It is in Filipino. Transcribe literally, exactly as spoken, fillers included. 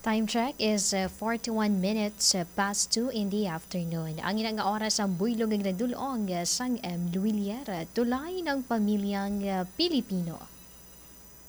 Time check is uh, forty-one minutes uh, past two in the afternoon. Ang inang nga oras ang buylog ng nagdulong uh, sang M. Luiliera, tulay ng pamilyang uh, Pilipino.